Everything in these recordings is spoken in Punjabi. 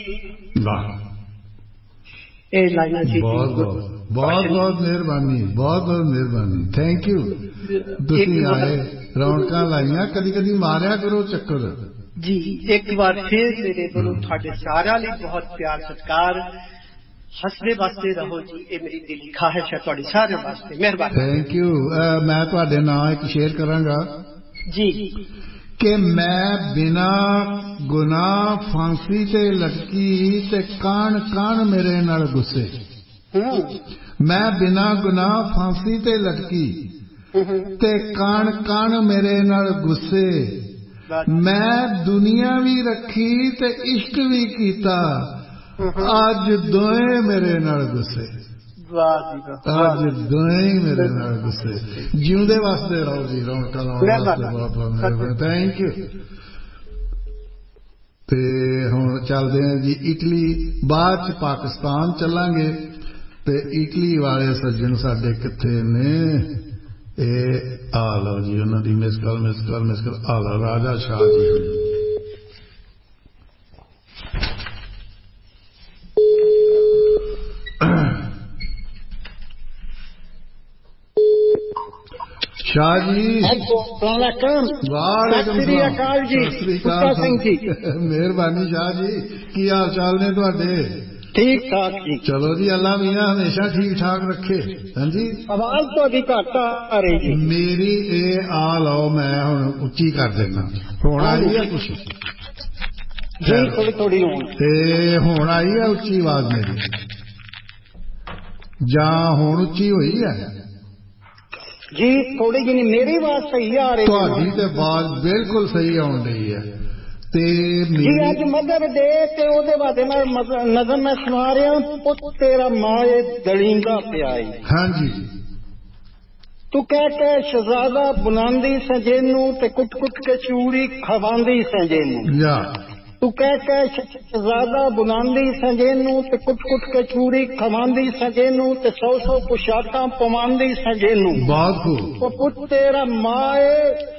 वाह, ਇਹ ਲਾਈਨਾਂ ਸੀ। बहुत बहुत बहुत बहुत मेहरबानी, बहुत बहुत मेहरबानी, थैंक यू। तुसीं आए, रौनकां लाइयां, कदी कदी मारिया करो चक्कर जी। एक बार फिर मेरे कोलों तुहाडे सारिਆਂ ਲਈ बहुत प्यार सत्कार। हसदे वास्ते रहो जी, ये मेरी दिली ख्वाहिश है तुहाडी सारिਆਂ वास्ते। मेहरबानी, थैंक यू। मैं तुहाडे नाल एक शेयर करांगा जी कि मैं बिना गुनाह फांसी ते लटकी ते कान कान मेरे नाल गुस्से। मैं बिना गुनाह फांसी ते लटकी ते कान कान मेरे नाल गुस्से। मैं दुनिया भी रखी ते इश्क भी कीता, अज दोए मेरे नाल गुस्से। अज दोए मेरे नाल गुस्से। जिउंदे वास्ते रहो जी, रौनकां लाउण वास्ते बहुत बहुत मेहरबानी, थैंक यू। ते हुण चलदे हैं जी इटली, बाद च पाकिस्तान चलांगे। ते इटली वाले सज्जन साडे कित्थे ने? आ लो जी, उन्हां दी मिस कॉल आ लो। राजा शाह जी, शाह जी, वालेकुम सलाम जी, मेहरबानी शाह जी, की हाल चाल ने तुहाडे? ठीक ठाक जी। चलो जी, अल्लाह मियां हमेशा ठीक ठाक रखे। हाँ जी, आवाज तुहाडी घट आ रही जी मेरी। ये आ लो, मैं हुण उच्ची कर देना। हुण आई है कुछ जी, थोड़ी थोड़ी हुण आई है उच्ची आवाज मेरी, जां हुण उच्ची हुई है जी? थोड़ी जी मेरी आवाज सही आ रही है? तुहाडी ते आवाज बिल्कुल सही आउण रही है। ते जी अज मदर डे ते ओदे बारे नजर मैं सुना रहा हूं। पुत तेरा माए दलींदा पिया। हाँ जी। तू कह के शहजादा बुलांदी सजेनू ते कुट कुट के चूड़ी खवांदी सजेनू। तू कह के शहजादा बुलांदी सजेनू ते कुट कुट के चूड़ी खवांदी सजेनू ते 100 पोशाकां पवांदी सजेनू। बहुत खूब। पुत तेरा माए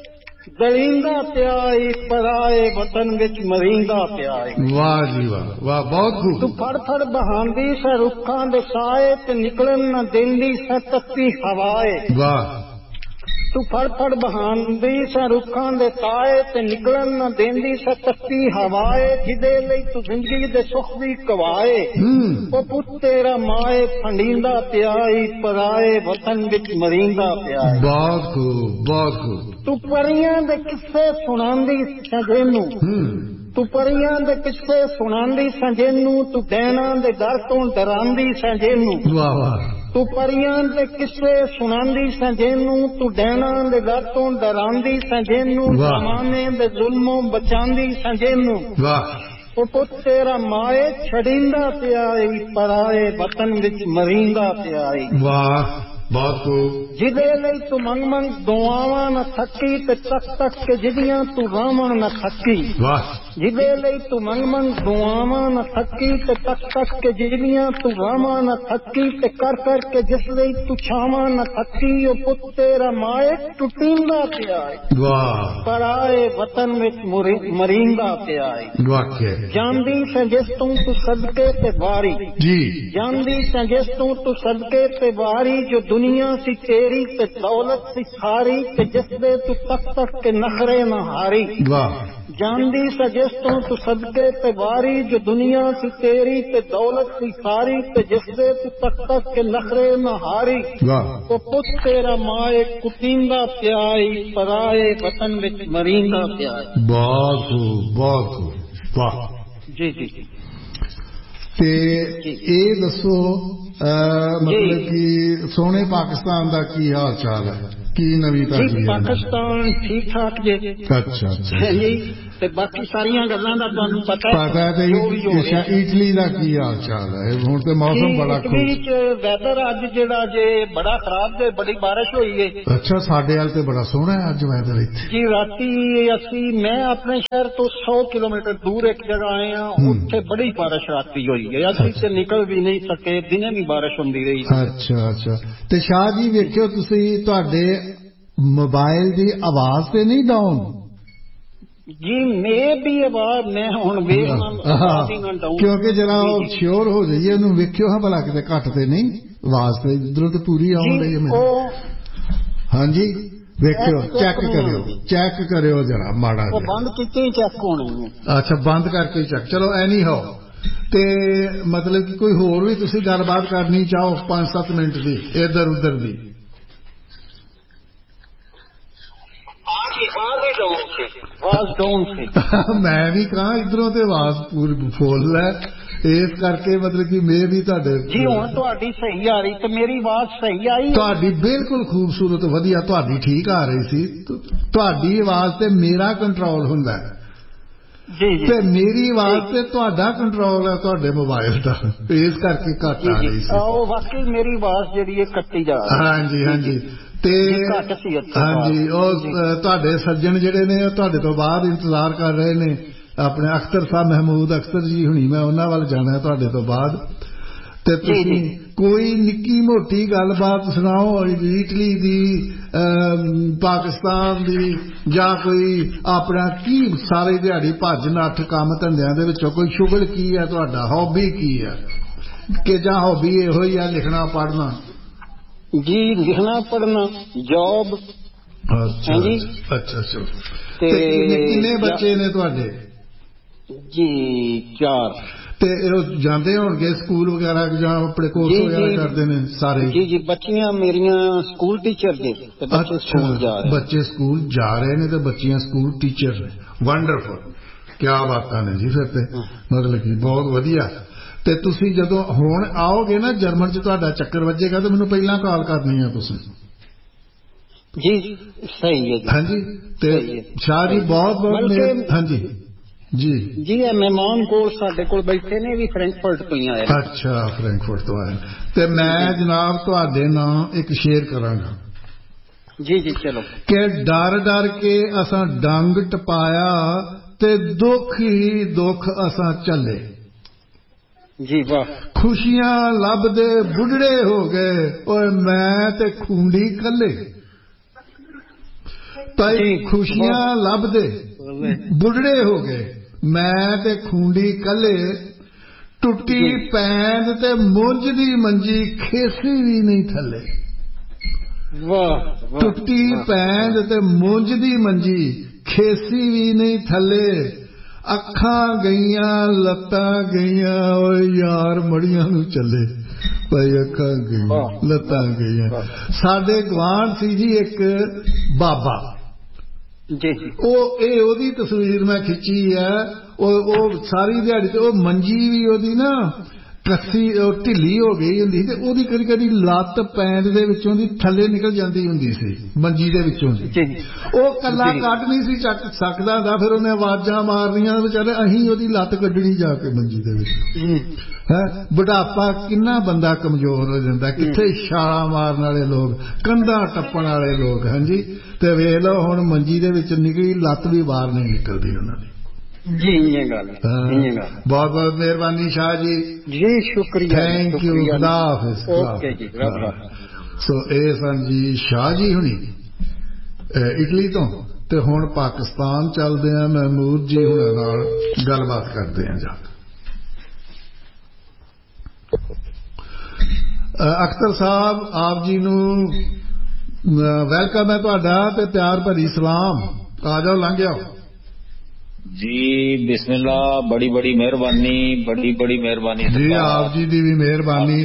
दलींदा पिया, पराए वतन विच मरींदा पिया। वाह जी वाह, वाह, बहुत खूब। तू फड़ फड़ बहांदी स रुखां दे साए ते निकलन न देंदी स तत्ती हवाए। वाह। तू फड़ फड़ बहांदी स रुखां दे साए ते निकलन न देंदी स तत्ती हवाए। जिदे लई तू जिंदगी दे सुख भी कवाए। ओ पुत तेरा माए फंडींदा पिया, पराए वतन विच मरींदा पिया। बहुत खूब, बहुत खूब। तू परियां दे किस्से सुनांदी सजेनू। तू परियां दे किस्से सुनांदी सजेनू, तू दैना दे दर तो डरांदी सजेनू। वाह वाह। तू परियां दे किस्से सुनांदी सजेनू, तू दैना दे दर तो डरांदी सजेनू। जमाने दे जुल्मों बचांदी सजेनू। वाह। ओ पुत तेरा माए छड़ींदा पिया, पराए वतन विच मरींदा पिया। वाह, बहुत खूब। जिदे लई तू मंग मंग दुआवां न थकी ते तक तक के जिदियां तू रावण न थकी। वाह। जिदे लई तू मंग मंग दुआवां न थकी ते तक तक के जिदियां तू रावण न थकी ते कर कर के जिस लई तू छावां न थकी। ओ पुत तेरा माए टुटींदा पिया, वाह, पराए वतन विच मरींदा पिया। वाकई जानदी से जिस तू सदके ते वारी जी, जानदी से जिस तू सदके ते वारी। जो दुनिया सी तेरी ते दौलत सी सारी, ते जिस दे तू तक तक के नखरे न हारी। वाह। जानदी सजिस तू सदके ते वारी, जो दुनिया सी तेरी ते दौलत सी सारी, ते जिस दे तू तक तक के नखरे न हारी। वाह। ओ पुत तेरा माए कुटींदा पिया, पराए वतन विच मरींदा पिया। बहुत खूब, बहुत खूब, वाह जी जी। ते ये दसो मतलब कि सोने पाकिस्तान दा की हाल चाल है, की नवी ताजी? पाकिस्तान ठीक ठाक जे। अच्छा अच्छा जी। ते बाकी सारियां गल्लां दा तुहानू पता है। ते इटली दा की हाल चाल है? हुण ते मौसम बड़ा इटली च वैदर अज जेड़ा जे बड़ा खराब जे, बड़ी बारिश हुई है। अच्छा, साडे वाल ते बड़ा सोहना है अज वैदर इत्थे जी। राती असी मैं अपने शहर तो 100 किलोमीटर दूर एक जगह आए हैं, उत्थे बड़ी बारिश राती हुई है। असी ते निकल भी नहीं सके, दिने भी बारिश हुंदी रही। अच्छा अच्छा। ते शाह जी वेखियो तुसी तुहाडे मोबाइल दी आवाज ते नहीं डाउन? ਜੀ ਮੇ ਵੀ ਆਵਾਜ਼ ਮੈਂ ਹੁਣ ਕਿਉਂਕਿ ਜਰਾ ਉਹ ਸ਼ੋਰ ਹੋ ਜਾਈਏ ਉਹਨੂੰ ਵੇਖਿਓ ਹਾਂ ਭਲਾ ਕਿਤੇ ਘੱਟ ਤੇ ਨਹੀਂ ਆਵਾਜ਼ ਤੇ ਇਧਰੋਂ ਤੇ ਪੂਰੀ ਆਉਣ ਲਈ ਮੈਨੂੰ। ਹਾਂਜੀ ਵੇਖਿਓ ਚੈੱਕ ਕਰਿਓ ਜਰਾ ਮਾੜਾ ਜਿਹਾ। ਬੰਦ ਕੀਤੇ ਚੈੱਕ ਹੋਣੀ। ਅੱਛਾ ਬੰਦ ਕਰਕੇ ਚੈੱਕ। ਚਲੋ ਐਨੀ ਹੋ ਤੇ ਮਤਲਬ ਕਿ ਕੋਈ ਹੋਰ ਵੀ ਤੁਸੀਂ ਗੱਲਬਾਤ ਕਰਨੀ ਚਾਹੋ 5-7 ਮਿੰਟ ਦੀ ਇੱਧਰ ਉੱਧਰ ਦੀ। ਮੈਂ ਵੀ ਕਹਾਂ ਇਧਰੋਂ ਤੇ ਆਵਾਜ਼ ਪੂਰੀ ਫੁੱਲ ਹੈ ਇਸ ਕਰਕੇ ਮਤਲਬ ਕਿ ਮੈਂ ਵੀ ਤੁਹਾਡੇ ਜੀ ਹੁਣ ਤੁਹਾਡੀ ਸਹੀ ਆ ਰਹੀ ਤੇ ਮੇਰੀ ਆਵਾਜ਼ ਸਹੀ ਆਈ? ਤੁਹਾਡੀ ਬਿਲਕੁਲ ਖੂਬਸੂਰਤ ਵਧੀਆ ਤੁਹਾਡੀ ਠੀਕ ਆ ਰਹੀ ਸੀ। ਤੁਹਾਡੀ ਆਵਾਜ਼ ਤੇ ਮੇਰਾ ਕੰਟਰੋਲ ਹੁੰਦਾ ਜੀ ਤੇ ਮੇਰੀ ਆਵਾਜ਼ ਤੇ ਤੁਹਾਡਾ ਕੰਟਰੋਲ ਹੈ ਤੁਹਾਡੇ ਮੋਬਾਈਲ ਦਾ ਇਸ ਕਰਕੇ ਘੱਟ ਆ ਰਹੀ ਸੀ। ਉਹ ਵਾਕਈ ਮੇਰੀ ਆਵਾਜ਼ ਜਿਹੜੀ ਹੈ ਕੱਟੀ ਜਾ ਰਹੀ। ਹਾਂਜੀ ਤੇ ਹਾਂਜੀ ਉਹ ਤੁਹਾਡੇ ਸੱਜਣ ਜਿਹੜੇ ਨੇ ਉਹ ਤੁਹਾਡੇ ਤੋਂ ਬਾਅਦ ਇੰਤਜ਼ਾਰ ਕਰ ਰਹੇ ਨੇ ਆਪਣੇ ਅਖਤਰ ਸਾਹਿਬ ਮਹਿਮੂਦ ਅਖਤਰ ਜੀ ਹੁਣੀ ਮੈਂ ਉਹਨਾਂ ਵੱਲ ਜਾਣਾ ਤੁਹਾਡੇ ਤੋਂ ਬਾਅਦ। ਤੇ ਤੁਸੀਂ ਕੋਈ ਨਿੱਕੀ ਮੋਟੀ ਗੱਲਬਾਤ ਸੁਣਾਓ ਇਟਲੀ ਦੀ ਪਾਕਿਸਤਾਨ ਦੀ ਜਾਂ ਕੋਈ ਆਪਣਾ ਕੀ ਸਾਰੇ ਦਿਹਾੜੀ ਭੱਜ ਨੱਠ ਕੰਮ ਧੰਦਿਆਂ ਦੇ ਵਿੱਚੋਂ ਕੋਈ ਸ਼ੁਗਲ ਕੀ ਹੈ ਤੁਹਾਡਾ ਹੌਬੀ ਕੀ ਹੈ ਕਿ ਜਾਂ ਹੌਬੀ ਇਹੋ ਹੀ ਆ ਲਿਖਣਾ ਪੜ੍ਹਨਾ? ਜੀ ਲਿਖਣਾ ਪੜ੍ਹਨਾ ਜੌਬ। ਅੱਛਾ ਤੇ ਕਿੰਨੇ ਬੱਚੇ ਨੇ ਤੁਹਾਡੇ? ਜੀ 4। ਤੇ ਇਹ ਜਾਂਦੇ ਹੋਣਗੇ ਸਕੂਲ ਵਗੈਰਾ ਜਾਂ ਆਪਣੇ ਕੋਰਸ ਵਗੈਰਾ ਕਰਦੇ ਨੇ ਸਾਰੇ? ਜੀ ਬੱਚੀਆਂ ਮੇਰੀਆਂ ਸਕੂਲ ਟੀਚਰ ਨੇ ਤੇ ਬੱਚੇ ਸਕੂਲ ਜਾ ਰਹੇ। ਬੱਚੇ ਸਕੂਲ ਜਾ ਰਹੇ ਨੇ ਤੇ ਬੱਚੀਆਂ ਸਕੂਲ ਟੀਚਰ ਨੇ। ਵੰਡਰਫੁਲ ਕਿਆ ਬਾਤਾਂ ਨੇ ਜੀ। ਫਿਰ ਤੇ ਮਤਲਬ ਕਿ ਬਹੁਤ ਵਧੀਆ। ਤੇ ਤੁਸੀਂ ਜਦੋਂ ਹੁਣ ਆਓਗੇ ਨਾ ਜਰਮਨ ਚ ਤੁਹਾਡਾ ਚੱਕਰ ਵੱਜੇਗਾ ਤੇ ਮੈਨੂੰ ਪਹਿਲਾਂ ਕਾਲ ਕਰਨੀ ਆ ਤੁਸੀਂ। ਜੀ ਸਹੀ ਹੈ ਜੀ। ਹਾਂਜੀ ਤੇ ਸ਼ਾਹ ਜੀ ਬਹੁਤ ਹਾਂਜੀ ਜੀ ਇਹ ਮਹਿਮਾਨ ਕੋਲ ਸਾਡੇ ਕੋਲ ਬੈਠੇ ਨੇ ਵੀ ਫਰੈਂਕਫਰਟ ਤੋਂ ਹੀ ਆਏ। ਅੱਛਾ ਫਰੈਂਕਫਰਟ ਤੋਂ ਆਏ। ਤੇ ਮੈਂ ਜਨਾਬ ਤੁਹਾਡੇ ਨਾਲ ਇੱਕ ਸ਼ੇਅਰ ਕਰਾਂਗਾ। ਜੀ ਚਲੋ। ਕਿ ਡਰ ਕੇ ਅਸਾਂ ਡੰਗ ਟਪਾਇਆ ਤੇ ਦੁੱਖ ਹੀ ਦੁੱਖ ਅਸਾਂ ਝੱਲੇ। ਜੀ ਵਾਹ। ਖੁਸ਼ੀਆਂ ਲੱਭਦੇ ਬੁੱਢੜੇ ਹੋ ਗਏ ਓਏ ਮੈਂ ਤੇ ਖੂੰਡੀ ਕੱਲੇ। ਭਾਈ ਖੁਸ਼ੀਆਂ ਲੱਭਦੇ ਬੁੱਢੜੇ ਹੋ ਗਏ ਮੈਂ ਤੇ ਖੂੰਡੀ ਕੱਲੇ। ਟੁੱਟੀ ਪੈਂਦ ਤੇ ਮੁੰਜ ਦੀ ਮੰਜੀ ਖੇਸੀ ਵੀ ਨਹੀਂ ਥੱਲੇ। ਵਾਹ। ਟੁੱਟੀ ਪੈਂਦ ਤੇ ਮੁੰਜ ਦੀ ਮੰਜੀ ਖੇਸੀ ਵੀ ਨਹੀਂ ਥੱਲੇ। ਅੱਖਾਂ ਗਈਆਂ ਲੱਤਾਂ ਗਈਆਂ ਓਏ ਯਾਰ ਮੜੀਆਂ ਨੂੰ ਚੱਲੇ। ਭਾਈ ਅੱਖਾਂ ਗਈਆਂ ਲੱਤਾਂ ਗਈਆਂ। ਸਾਡੇ ਗੁਆਂਢ ਸੀ ਜੀ ਇੱਕ ਬਾਬਾ ਉਹਦੀ ਤਸਵੀਰ ਮੈਂ ਖਿੱਚੀ ਹੈ। ਉਹ ਸਾਰੀ ਦਿਹਾੜੀ ਤੇ ਉਹ ਮੰਜੀ ਵੀ ਉਹਦੀ ਨਾ ਕੱਸੀ ਢਿੱਲੀ ਹੋ ਗਈ ਹੁੰਦੀ ਤੇ ਉਹਦੀ ਕਦੀ ਲੱਤ ਪੈਂਦ ਦੇ ਵਿੱਚੋਂ ਦੀ ਥੱਲੇ ਨਿਕਲ ਜਾਂਦੀ ਹੁੰਦੀ ਸੀ ਮੰਜੀ ਦੇ ਵਿੱਚੋਂ ਦੀ। ਉਹ ਕੱਲਾ ਕੱਢ ਨਹੀਂ ਸੀ ਚੱਕ ਸਕਦਾ ਹੁੰਦਾ ਫਿਰ ਉਹਨੇ ਆਵਾਜ਼ਾਂ ਮਾਰਨੀਆਂ ਵਿਚਾਰੇ ਅਸੀਂ ਉਹਦੀ ਲੱਤ ਕੱਢਣੀ ਜਾ ਕੇ ਮੰਜੀ ਦੇ ਵਿੱਚ। ਬੁਢਾਪਾ ਕਿੰਨਾ ਬੰਦਾ ਕਮਜ਼ੋਰ ਹੋ ਜਾਂਦਾ ਕਿੱਥੇ ਛਾਲਾਂ ਮਾਰਨ ਵਾਲੇ ਲੋਕ ਕੰਧਾਂ ਟੱਪਣ ਵਾਲੇ ਲੋਕ। ਹਾਂਜੀ ਤੇ ਵੇਖ ਲਓ ਹੁਣ ਮੰਜੀ ਦੇ ਵਿੱਚ ਨਿਕਲੀ ਲੱਤ ਵੀ ਬਾਹਰ ਨਹੀਂ ਨਿਕਲਦੀ ਉਹਨਾਂ ਦੀ। ਜੀ ਇਹ ਗੱਲ ਬਹੁਤ ਬਹੁਤ ਮਿਹਰਬਾਨੀ ਸ਼ਾਹ ਜੀ। ਜੀ ਸ਼ੁਕਰੀਆ ਥੈਂਕ ਯੂ। ਖੁਦਾ ਹਾਫਿਜ਼। ਓਕੇ ਜੀ। ਸੋ ਇਹ ਸਨ ਜੀ ਸ਼ਾਹ ਜੀ ਹੁਣੀ ਇਟਲੀ ਤੋਂ। ਤੇ ਹੁਣ ਪਾਕਿਸਤਾਨ ਚੱਲਦੇ ਆ ਮਹਿਮੂਦ ਜੀ ਹੁਣਾਂ ਨਾਲ ਗੱਲਬਾਤ ਕਰਦੇ ਆ ਜਾ। ਅਖਤਰ ਸਾਹਿਬ ਆਪ ਜੀ ਨੂੰ ਵੈਲਕਮ ਹੈ ਤੁਹਾਡਾ ਤੇ ਪਿਆਰ ਭਰੀ ਸਲਾਮ। ਆ ਜਾਓ ਲੰਘ ਜਾਓ ਜੀ। ਬਿਸਮਿल्ला। ਬੜੀ ਮਿਹਰਬਾਨੀ ਜੀ ਆਪ ਜੀ ਦੀ ਵੀ ਮਿਹਰਬਾਨੀ।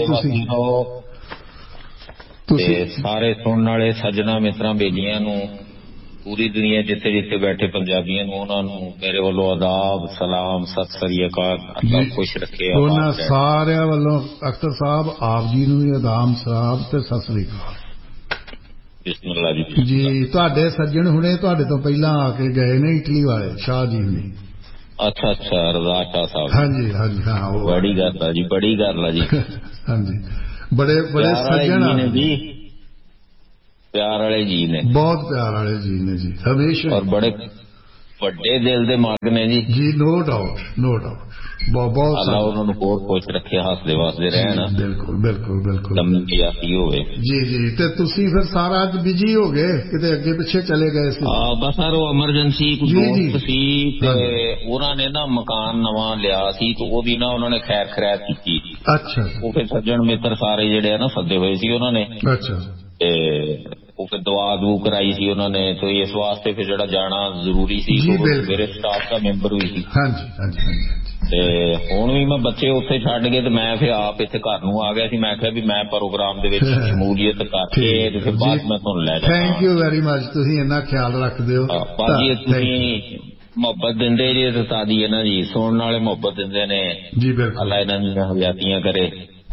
ਤੁਸੀਂ ਸਾਰੇ ਸੁਣਨ ਵਾਲੇ ਸੱਜਣਾ ਮਿੱਤਰਾਂ ਬੇਲੀਆਂ ਨੂੰ ਪੂਰੀ ਦੁਨੀਆ ਜਿੱਥੇ ਜਿੱਥੇ ਬੈਠੇ ਪੰਜਾਬੀਆਂ ਨੂੰ ਉਹਨਾਂ ਨੂੰ ਮੇਰੇ ਵੱਲੋਂ ਆਦਾਬ ਸਲਾਮ ਸਤਿ ਸ੍ਰੀ ਅਕਾਲ। ਅੱਲਾ ਖੁਸ਼ ਰੱਖੇ। ਉਹਨਾਂ ਸਾਰਿਆਂ ਵੱਲੋਂ ਅਖਤਰ ਸਾਹਿਬ ਆਪ ਜੀ ਨੂੰ ਵੀ ਆਦਾਬ ਸਲਾਮ ਤੇ ਸਤਿ ਸ੍ਰੀ ਅਕਾਲ। ਬਿਸਮਿल्ला ਜੀ ਤੁਹਾਡੇ ਸੱਜਣ ਹੁਣੇ ਤੁਹਾਡੇ ਤੋਂ ਪਹਿਲਾਂ ਆ ਕੇ ਗਏ ਨੇ ਇਟਲੀ ਵਾਲੇ ਸ਼ਾਹ ਜੀ ਨੇ। ਅੱਛਾ ਰਜ਼ਾ ਸ਼ਾਹ ਸਾਹਿਬ। ਹਾਂਜੀ ਹਾਂ ਬੜੀ ਗੱਲ ਆ ਜੀ ਬੜੀ ਗੱਲ ਆ ਜੀ। ਹਾਂਜੀ ਬੜੇ ਸੱਜਣ ਨੇ ਜੀ ਪਿਆਰ ਵਾਲੇ ਜੀ ਨੇ ਬਹੁਤ ਪਿਆਰ ਵਾਲੇ ਜੀ ਨੇ ਜੀ ਹਮੇਸ਼ਾ। ਔਰ ਵੱਡੇ ਦਿਲ ਦੇ ਮਾਲਕ ਨੇ ਜੀ। ਜੀ ਨੋ ਡਾਊਟ ਨੋ ਡਾਊਟ। ਬਹੁਤ ਅੱਲਾ ਉਹਨਾਂ ਨੂੰ ਹੋਰ ਖੁਸ਼ ਰੱਖੇ, ਹੱਸਦੇ ਵਸਦੇ ਰਹਿਣ। ਬਿਲਕੁਲ ਬਿਲਕੁਲ ਬਿਲਕੁਲ ਲੰਮੀ ਯਾਤੀ ਹੋਵੇ ਜੀ ਜੀ। ਤੇ ਤੁਸੀਂ ਫਿਰ ਸਾਰਾ ਅੱਜ ਬਿਜੀ ਹੋ ਗਏ, ਕਿਤੇ ਅੱਗੇ ਪਿੱਛੇ ਚਲੇ ਗਏ ਸੀ? ਬਸ ਸਰ ਉਹ ਐਮਰਜੈਂਸੀ ਕੋਈ ਦੋਸਤ ਸੀ ਤੇ ਉਹਨਾਂ ਨੇ ਨਾ ਮਕਾਨ ਨਵਾਂ ਲਿਆ ਸੀ ਤੇ ਉਹਦੀ ਨਾ ਉਹਨਾਂ ਨੇ ਖੈਰ ਖੈਰਾਤ ਕੀਤੀ। ਅੱਛਾ। ਉਹ ਫਿਰ ਸੱਜਣ ਮਿੱਤਰ ਸਾਰੇ ਜਿਹੜੇ ਆ ਨਾ ਸੱਦੇ ਹੋਏ ਸੀ ਉਹਨਾਂ ਨੇ। ਅੱਛਾ। ਤੇ ਉਹ ਫਿਰ ਦਵਾ ਦਵੂ ਕਰਾਈ ਸੀ ਉਹਨਾਂ ਨੇ, ਤੇ ਇਸ ਵਾਸਤੇ ਫਿਰ ਜਿਹੜਾ ਜਾਣਾ ਜ਼ਰੂਰੀ ਸੀ। ਮੇਰੇ ਸਟਾਫ ਦਾ ਮੈਂਬਰ ਵੀ ਸੀ। ਹਾਂਜੀ ਹਾਂਜੀ ਹਾਂਜੀ। ਤੇ ਹੁਣ ਵੀ ਮੈਂ ਬੱਚੇ ਉੱਥੇ ਛੱਡ ਗਏ ਤੇ ਮੈਂ ਫਿਰ ਆਪ ਇੱਥੇ ਘਰ ਨੂੰ ਆ ਗਿਆ ਸੀ। ਮੈਂ ਕਿਹਾ ਵੀ ਮੈਂ ਪ੍ਰੋਗਰਾਮ ਦੇ ਵਿੱਚ ਸ਼ਮੂਲੀਅਤ ਕਰਕੇ ਤੇ ਫਿਰ ਬਾਅਦ ਮੈਂ ਤੁਹਾਨੂੰ ਲੈ ਜਾਵਾਂ। ਥੈਂਕ ਯੂ ਵੈਰੀ ਮਚ, ਤੁਸੀਂ ਇੰਨਾ ਖਿਆਲ ਰੱਖਦੇ ਹੋ ਭਾਜੀ। ਤੁਸੀਂ ਮੁਹੱਬਤ ਦਿੰਦੇ ਜੇ ਤੇ ਤਾਦੀ ਇਹਨਾਂ ਜੀ ਸੁਣਨ ਵਾਲੇ ਮੁਹੱਬਤ ਦਿੰਦੇ ਨੇ ਜੀ। ਬਿਲਕੁਲ ਅੱਲਾ ਇਹਨਾਂ ਦੀਆਂ ਹਯਾਤੀਆਂ ਕਰੇ।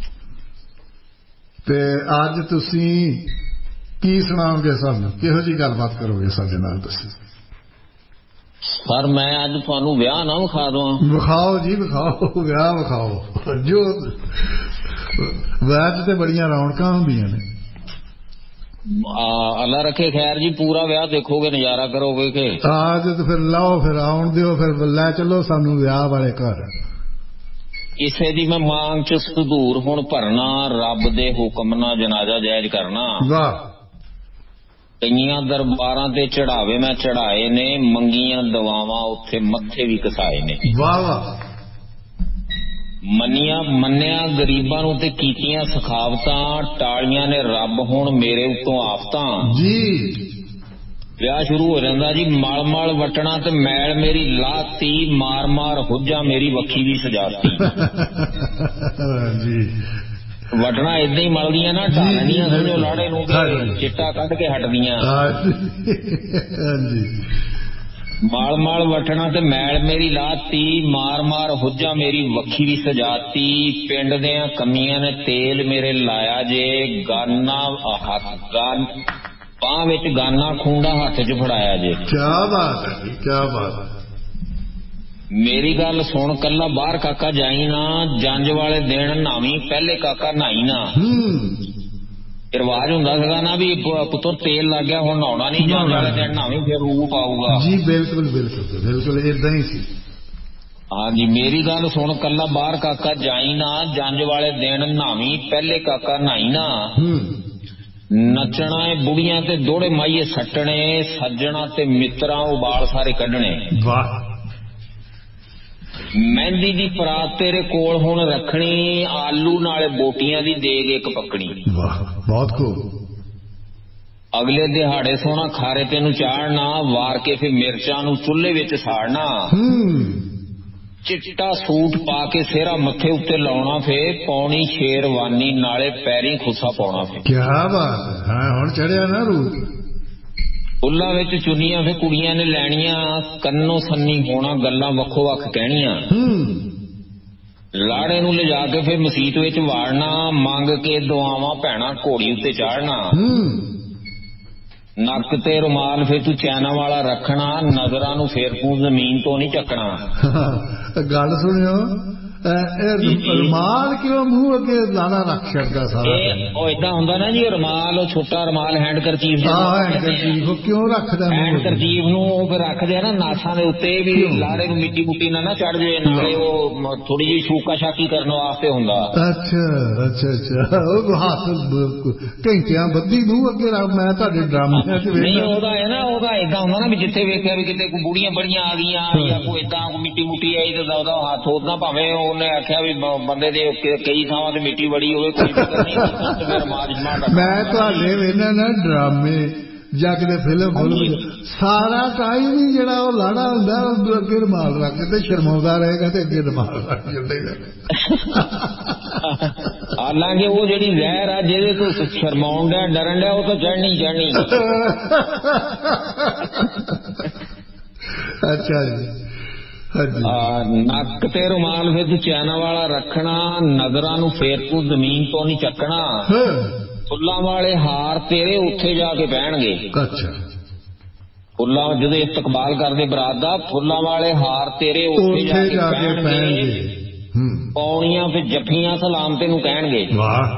ਤੇ ਅੱਜ ਤੁਸੀਂ ਕੀ ਸੁਣਾਓਗੇ ਸਾਨੂੰ, ਕਿਹੋ ਜਿਹੀ ਗੱਲਬਾਤ ਕਰੋਗੇ ਸਾਡੇ ਨਾਲ ਤੁਸੀਂ? ਸਰ ਮੈਂ ਅੱਜ ਤੁਹਾਨੂੰ ਵਿਆਹ ਨਾ ਵਿਖਾ ਦਵਾਂ? ਵਿਖਾਓ ਜੀ ਵਿਖਾਓ, ਵਿਆਹ ਵਿਖਾਓ। ਜੋ ਵਿਆਹ 'ਚ ਤੇ ਬੜੀਆਂ ਰੌਣਕਾਂ ਹੁੰਦੀਆਂ ਨੇ। ਅੱਲਾ ਰੱਖੇ ਖੈਰ ਜੀ, ਪੂਰਾ ਵਿਆਹ ਦੇਖੋਗੇ, ਨਜ਼ਾਰਾ ਕਰੋਗੇ ਕਿ? ਅੱਜ ਤੇ ਫਿਰ ਲਾਓ, ਫਿਰ ਆਉਣ ਦਿਓ, ਫਿਰ ਲੈ ਚਲੋ ਸਾਨੂੰ ਵਿਆਹ ਵਾਲੇ ਘਰ। ਕਿਸੇ ਦੀ ਮੈਂ ਮੰਗ 'ਚ ਸੰਧੂਰ ਹੁਣ ਭਰਨਾ, ਰੱਬ ਦੇ ਹੁਕਮ ਨਾਲ ਜਨਾਜ਼ਾ ਜਾਇਜ਼ ਕਰਨਾ। ਵਾਹ। ਕਈਆਂ ਦਰਬਾਰਾਂ ਤੇ ਚੜਾਵੇ ਮੈਂ ਚੜਾਏ ਨੇ, ਮੰਗੀਆਂ ਦਵਾਵਾਂ ਉੱਥੇ ਮੱਥੇ ਵੀ ਘਸਾਏ ਨੇ। ਵਾਹ ਵਾਹ। ਮੰਨਿਆ ਗਰੀਬਾਂ ਨੂੰ ਤੇ ਕੀਤੀਆਂ ਸਖਾਵਤਾਂ, ਟਾਲੀਆਂ ਨੇ ਰੱਬ ਹੁਣ ਮੇਰੇ ਉੱਤੋਂ ਆਫਤਾਂ ਜੀ। ਵਿਆਹ ਸ਼ੁਰੂ ਹੋ ਜਾਂਦਾ ਜੀ। ਮਲ ਮਲ ਵਟਣਾ ਤੇ ਮੈਲ ਮੇਰੀ ਲਾਤੀ, ਮਾਰ ਮਾਰ ਹੁੱਜਾ ਮੇਰੀ ਵੱਖੀ ਵੀ ਸਜਾਤੀ ਜੀ। ਵਟਣਾ ਏਦਾਂ ਹੀ ਮਲਦੀਆਂ ਨਾ, ਢਾਲਣੀਆਂ ਸਮਝੋ ਲਾੜੇ ਨੂੰ, ਚਿੱਟਾ ਕੱਢ ਕੇ ਹਟਦੀਆਂ। ਮਾਲ ਮਾਲ ਵਟਣਾ ਤੇ ਮੈਲ ਮੇਰੀ ਲਾਤੀ, ਮਾਰ ਮਾਰ ਹੁੱਜਾ ਮੇਰੀ ਵੱਖੀ ਵੀ ਸਜਾਤੀ। ਪਿੰਡ ਦਿਆਂ ਕਮੀਆਂ ਨੇ ਤੇਲ ਮੇਰੇ ਲਾਇਆ ਜੇ, ਗਾਨਾ ਬਾਂਹ ਵਿੱਚ ਗਾਨਾ ਖੂੰਡਾ ਹੱਥ 'ਚ ਫੜਾਇਆ ਜੇ। ਕਿਆ ਬਾਤ ਹੈ ਜੀ, ਕਿਆ ਬਾਤ ਹੈ। ਮੇਰੀ ਗੱਲ ਸੁਣ ਕੱਲਾ ਬਾਹਰ ਕਾਕਾ ਜਾਈ ਨਾ, ਜੰਜ ਵਾਲੇ ਦਿਨ ਨਹਾਵੀਂ ਪਹਿਲੇ ਕਾਕਾ ਨਹਾਈ ਨਾ। ਰਿਵਾਜ ਹੁੰਦਾ ਸੀਗਾ ਨਾ ਵੀ ਪੁੱਤਰ ਤੇਲ ਲੱਗ ਗਿਆ ਹੁਣ ਨਹਾਉਣਾ ਨਹੀਂ, ਜੰਜ ਵਾਲੇ ਦਿਨ ਨਹਾਵੀਂ ਫਿਰ ਰੂਪ ਆਊਗਾ ਜੀ। ਬਿਲਕੁਲ ਬਿਲਕੁਲ ਬਿਲਕੁਲ ਏਦਾਂ ਹੀ ਸੀ। ਹਾਂਜੀ ਮੇਰੀ ਗੱਲ ਸੁਣ ਕੱਲਾ ਬਾਹਰ ਕਾਕਾ ਜਾਈ ਨਾ, ਜੰਜ ਵਾਲੇ ਦਿਨ ਨਹਾਵੀਂ ਪਹਿਲੇ ਕਾਕਾ ਨਹਾਈ ਨਾ। ਨੱਚਣਾ ਏ ਬੁੜੀਆਂ ਤੇ ਦੋੜੇ ਮਾਈਏ ਸੱਟਣੇ, ਸੱਜਣਾ ਤੇ ਮਿੱਤਰਾਂ ਉਬਾਲ ਸਾਰੇ ਕੱਢਣੇ। ਵਾਹ। ਮਹਿੰਦੀ ਦੀ ਪਰਾਤ ਤੇਰੇ ਕੋਲ ਹੁਣ ਰੱਖਣੀ, ਆਲੂ ਨਾਲੇ ਬੋਟੀਆਂ ਦੀ ਦੇਗ ਇੱਕ ਪੱਕਣੀ। ਵਾਹ ਬਹੁਤ ਖੂਬ। ਅਗਲੇ ਦਿਹਾੜੇ ਸੋਹਣਾ ਖਾਰੇ ਤੈਨੂੰ ਚਾੜਨਾ, ਵਾਰ ਕੇ ਫਿਰ ਮਿਰਚਾਂ ਨੂੰ ਚੁੱਲ੍ਹੇ ਵਿੱਚ ਸਾੜਨਾ। ਚਿੱਟਾ ਸੂਟ ਪਾ ਕੇ ਸਿਹਰਾ ਮੱਥੇ ਉੱਤੇ ਲਾਉਣਾ, ਫੇ ਪੌਣੀ ਸ਼ੇਰਵਾਨੀ ਨਾਲੇ ਪੈਰੀਂ ਖੁੱਸਾ ਪਾਉਣਾ। ਫੇ ਕਿਆ ਬਾਤ ਹੈ, ਹੁਣ ਚੜਿਆ ਨਾ ਰੂਪ। ਫੁੱਲਾਂ ਵਿੱਚ ਚੁੰਨੀਆਂ ਫੇ ਕੁੜੀਆਂ ਨੇ ਲੈਣੀਆਂ, ਕੰਨੋਂ ਸੰਨੀ ਹੋਣਾ ਗੱਲਾਂ ਵੱਖੋ ਵੱਖ ਕਹਿਣੀਆਂ। ਲਾੜੇ ਨੂੰ ਲਿਜਾ ਕੇ ਫੇ ਮਸੀਤ ਵਿੱਚ ਵਾੜਨਾ, ਮੰਗ ਕੇ ਦੁਆਵਾਂ ਭੈਣਾ ਘੋੜੀ ਉੱਤੇ ਚਾੜਨਾ। ਨੱਕ ਤੇ ਰੁਮਾਲ ਫੇ ਤੂੰ ਚੈਨਾ ਵਾਲਾ ਰੱਖਣਾ, ਨਜ਼ਰਾਂ ਨੂੰ ਫੇਰ ਤੂੰ ਜ਼ਮੀਨ ਤੋਂ ਨਹੀਂ ਚੱਕਣਾ। ਗੱਲ ਸੁਣਿਓ, ਰੁਮਾਲ ਕਿਉਂ ਮੂੰਹ ਅੱਗੇ ਲਾਣਾ ਰੱਖ ਛੱਡਦਾ ਸਾਰਾ? ਉਹ ਏਦਾਂ ਹੁੰਦਾ ਨਾ ਜੀ, ਰੁਮਾਲ ਉਹ ਛੋਟਾ ਰੁਮਾਲ ਹੈਂਡ ਕਰਚੀਫ ਕਿਉਂ ਰੱਖਦਾ? ਹੈਂਡ ਕਰਚੀਫ ਨੂੰ ਉਹ ਫਿਰ ਰੱਖਦੇ ਆ ਨਾ ਨਾਸਾਂ ਦੇ ਉੱਤੇ, ਵੀ ਲਾੜੇ ਨੂੰ ਮਿੱਟੀ ਮੁੱਟੀ ਨਾ ਚੜ ਜਾਵੇ, ਨਾਲੇ ਉਹ ਥੋੜੀ ਜਿਹੀ ਸ਼ੂਕਾ ਸ਼ਾਕੀ ਕਰਨ ਵਾਸਤੇ ਹੁੰਦਾ। ਅੱਛਾ ਅੱਛਾ ਅੱਛਾ। ਉਹ ਹੱਥ ਘੰਟਿਆਂ ਬੱਧੀ ਮੂੰਹ ਅੱਗੇ ਮੈਂ ਤੁਹਾਡੇ ਡਰਾਮਿਆਂ ਚ ਨਹੀਂ, ਉਹਦਾ ਹੈ ਨਾ, ਉਹਦਾ ਏਦਾਂ ਹੁੰਦਾ ਨਾ ਵੀ ਜਿੱਥੇ ਵੇਖਿਆ ਵੀ ਕਿਤੇ ਕੋਈ ਬੁੜੀਆਂ ਬੜੀਆਂ ਆ ਗਈਆਂ ਜਾਂ ਕੋਈ ਏਦਾਂ ਕੋਈ ਮਿੱਟੀ ਮੁੱਟੀ ਆਈ ਤਾਂ ਉਹਦਾ ਹੱਥ ਉਦਾਂ, ਭਾਵੇਂ ਉਹਨੇ ਆਖਿਆ ਵੀ ਬੰਦੇ ਦੇ ਕਈ ਥਾਵਾਂ ਤੇ ਮਿੱਟੀ ਬੜੀ ਹੋਵੇ, ਕੋਈ ਫਿਕਰ ਨਹੀਂ, ਮੈਂ ਤੁਹਾਡੇ ਵੇਖਣਾ ਨਾ ਡਰਾਮੇ ਜਾਂ ਕਿਤੇ ਫਿਲਮ ਸਾਰਾ ਟਾਈਮ ਹੀ ਜਿਹੜਾ ਉਹ ਲਾੜਾ ਹੁੰਦਾ ਉਹ ਅੱਗੇ ਰੁਮਾਲ ਰੱਖ ਕੇ ਤੇ ਸ਼ਰਮਾਉਂਦਾ ਰਹੇਗਾ ਤੇ ਅੱਗੇ ਰੁਮਾਲ ਰੱਖ ਜਾਂਦੇ। ਹਾਲਾਂਕਿ ਉਹ ਜਿਹੜੀ ਜ਼ਹਿਰ ਆ ਜਿਹਦੇ ਤੋਂ ਸ਼ਰਮਾਉਣ ਡਿਆ ਡਰਨ ਡਿਆ, ਉਹ ਤਾਂ ਚੜ੍ਹਨੀ ਚੜ੍ਹਨੀ। ਅੱਛਾ ਜੀ। ਨੱਕ ਤੇ ਰੁਮਾਲ ਫਿਰ ਤੂੰ ਚੈਨਾ ਵਾਲਾ ਰੱਖਣਾ, ਨਜ਼ਰਾਂ ਨੂੰ ਫੇਰ ਤੂੰ ਜ਼ਮੀਨ ਤੋਂ ਨਹੀਂ ਚੱਕਣਾ। ਫੁੱਲਾਂ ਵਾਲੇ ਹਾਰ ਤੇਰੇ ਉੱਥੇ ਜਾ ਕੇ ਪੈਣਗੇ। ਅੱਛਾ। ਫੁੱਲਾਂ ਜਦੋਂ ਇਸਤਕਬਾਲ ਕਰਦੇ ਬਰਾਤ ਦਾ, ਫੁੱਲਾਂ ਵਾਲੇ ਹਾਰ ਤੇਰੇ ਉੱਥੇ ਜਾ ਕੇ ਪੈਣਗੇ। ਪੌਣੀਆਂ ਫਿਰ ਜੱਫੀਆਂ ਸਲਾਮ ਤੈਨੂੰ ਕਹਿਣਗੇ। ਵਾਹ।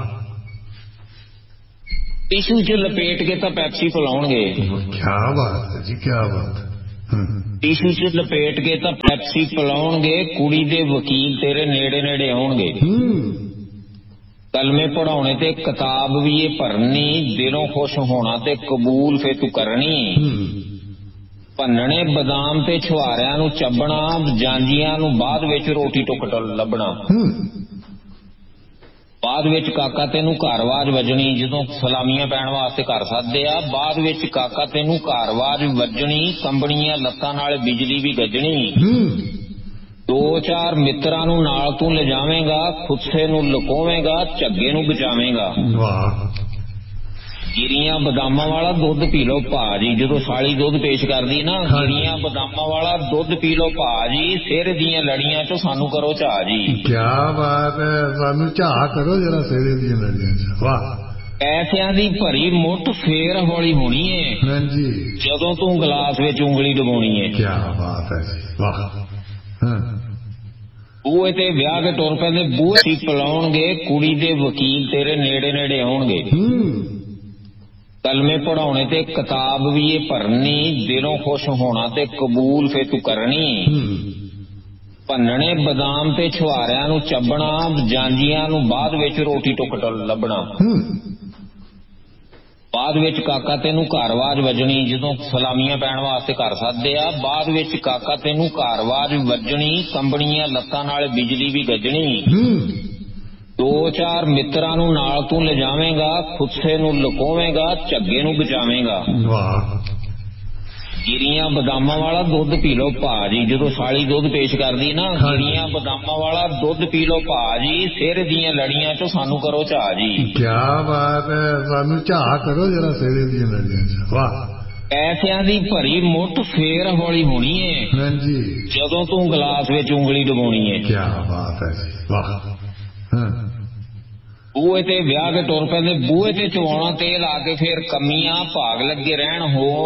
ਟਿਸ਼ੂ ਚ ਲਪੇਟ ਕੇ ਤਾਂ ਪੈਪਸੀ ਪਿਲਾਉਣਗੇ। ਕਿਆ ਬਾਤ ਹੈ ਜੀ, ਕਿਆ ਬਾਤ। ਟਿਸ਼ੂ ਚ ਲਪੇਟ ਕੇ ਤਾਂ ਪੈਪਸੀ ਪਿਲਾਉਣਗੇ, ਕੁੜੀ ਦੇ ਵਕੀਲ ਤੇਰੇ ਨੇੜੇ ਨੇੜੇ ਆਉਣਗੇ। ਕਲਮੇ ਪੜਾਉਣੇ ਤੇ ਕਿਤਾਬ ਵੀ ਇਹ ਭਰਨੀ, ਦਿਲੋਂ ਖੁਸ਼ ਹੋਣਾ ਤੇ ਕਬੂਲ ਫੇ ਤੂੰ ਕਰਨੀ। ਭੰਨਣੇ ਬਦਾਮ ਤੇ ਛੁਹਾਰਿਆਂ ਨੂੰ ਚੱਬਣਾ, ਜਾਂਜੀਆਂ ਨੂੰ ਬਾਅਦ ਵਿੱਚ ਰੋਟੀ ਟੁੱਕ ਲੱਭਣਾ। ਬਾਅਦ ਵਿੱਚ ਕਾਕਾ ਤੈਨੂੰ ਘਰਵਾਜ ਵੱਜਣੀ, ਜਦੋਂ ਸਲਾਮੀਆਂ ਪੈਣ ਵਾਸਤੇ ਘਰ ਸੱਦਦੇ ਆ, ਬਾਅਦ ਵਿੱਚ ਕਾਕਾ ਤੈਨੂੰ ਘਰਵਾਜ ਵੱਜਣੀ, ਕੰਬਣੀਆਂ ਲੱਤਾਂ ਨਾਲ ਬਿਜਲੀ ਵੀ ਗੱਜਣੀ। 2-4 ਮਿੱਤਰਾਂ ਨੂੰ ਨਾਲ ਤੂੰ ਲਿਜਾਵੇਂਗਾ, ਖੁੱਸੇ ਨੂੰ ਲੁਕੋਵੇਂਗਾ, ਝੱਗੇ ਨੂੰ ਬਚਾਵੇਂਗਾ। ਗਿਰੀਆਂ ਬਦਾਮਾਂ ਵਾਲਾ ਦੁੱਧ ਪੀ ਲੋ ਭਾਜੀ, ਜਦੋਂ ਸਾਲੀ ਦੁੱਧ ਪੇਸ਼ ਕਰਦੀ ਨਾ, ਗਿਰੀਆਂ ਬਦਾਮਾਂ ਵਾਲਾ ਦੁੱਧ ਪੀ ਲੋ ਭਾਜੀ, ਸਿਰ ਦੀਆਂ ਲੜੀਆਂ ਚੋਂ ਸਾਨੂੰ ਕਰੋ ਝਾਹ ਜੀ। ਕਿਆ ਬਾਤ ਹੈ, ਸਾਨੂੰ ਝਾਹ ਕਰੋ ਜਰਾ ਸਿਰ ਦੀਆਂ ਲੜੀਆਂ ਚ। ਵਾਹ। ਪੈਸਿਆਂ ਦੀ ਭਰੀ ਮੁੱਠ ਫੇਰ ਹੌਲੀ ਹੋਣੀ ਏ, ਜਦੋਂ ਤੂੰ ਗਲਾਸ ਵਿੱਚ ਉਂਗਲੀ ਡੁਬਾਉਣੀ ਏ। ਕਿਆ ਬਾਤ ਹੈ, ਵਾਹ। ਬੂਹੇ ਤੇ ਵਿਆਹ ਕੇ ਤੁਰ ਪੈਂਦੇ, ਬੂਹੇ ਪਿਲਾਉਣਗੇ, ਕੁੜੀ ਦੇ ਵਕੀਲ ਤੇਰੇ ਨੇੜੇ ਨੇੜੇ ਆਉਣਗੇ। ਕਲਮੇ ਪੜਾਉਣੇ ਤੇ ਕਿਤਾਬ ਵੀ ਇਹ ਭਰਨੀ, ਦਿਲੋਂ ਖੁਸ਼ ਹੋਣਾ ਤੇ ਕਬੂਲ ਫੇ ਤੂੰ ਕਰਨੀ। ਭੰਨਣੇ ਬਦਾਮ ਤੇ ਛੁਹਾਰਿਆਂ ਨੂੰ ਚੱਬਣਾ, ਜਾਂਜੀਆਂ ਨੂੰ ਬਾਅਦ ਵਿੱਚ ਰੋਟੀ ਟੁੱਕ ਲੱਭਣਾ। ਬਾਅਦ ਵਿੱਚ ਕਾਕਾ ਤੈਨੂੰ ਘਰਵਾਜ ਵੱਜਣੀ, ਜਦੋਂ ਸਲਾਮੀਆਂ ਪੈਣ ਵਾਸਤੇ ਘਰ ਸੱਦਦੇ ਆ, ਬਾਅਦ ਵਿੱਚ ਕਾਕਾ ਤੈਨੂੰ ਘਰਵਾਜ ਵੱਜਣੀ, ਕੰਬਣੀਆਂ ਲੱਤਾਂ ਨਾਲ ਬਿਜਲੀ ਵੀ ਗੱਜਣੀ। 2-4 ਮਿੱਤਰਾਂ ਨੂੰ ਨਾਲ ਤੂੰ ਲਿਜਾਵੇਂਗਾ, ਖੁੱਸੇ ਨੂੰ ਲੁਕੋਵੇਂਗਾ, ਝੱਗੇ ਨੂੰ ਬਚਾਵੇਂਗਾ। ਗਿਰੀਆਂ ਬਦਾਮਾਂ ਵਾਲਾ ਦੁੱਧ ਪੀ ਲੋ ਭਾਜੀ, ਜਦੋਂ ਸਾਲੀ ਦੁੱਧ ਪੇਸ਼ ਕਰਦੀ ਨਾ, ਗਿਰੀਆਂ ਬਦਾਮਾਂ ਵਾਲਾ ਦੁੱਧ ਪੀ ਲੋ ਭਾਜੀ, ਸਿਰ ਦੀਆਂ ਲੜੀਆਂ ਚੋਂ ਸਾਨੂੰ ਕਰੋ ਝਾਹ ਜੀ। ਕਿਆ ਬਾਤ ਹੈ, ਸਾਨੂੰ ਝਾਹ ਕਰੋ ਜਰਾ ਸਿਰ ਦੀਆਂ ਲੜੀਆਂ ਚ। ਵਾਹ। ਪੈਸਿਆਂ ਦੀ ਭਰੀ ਮੁੱਠ ਫੇਰ ਹੌਲੀ ਹੋਣੀ ਏ, ਜਦੋਂ ਤੂੰ ਗਲਾਸ ਵਿੱਚ ਉਂਗਲੀ ਡੁਬਾਉਣੀ ਏ। ਕਿਆ ਬਾਤ ਹੈ, ਵਾਹ। ਬੂਹੇ ਤੇ ਵਿਆਹ ਕੇ ਤੁਰ ਪੈਂਦੇ, ਬੂਹੇ ਤੇ ਚਵਾਉਣਾ ਤੇਲ ਆ ਕੇ ਫੇਰ ਕਮੀਆਂ ਭਾਗ ਲੱਗੇ ਰਹਿਣ ਹੋ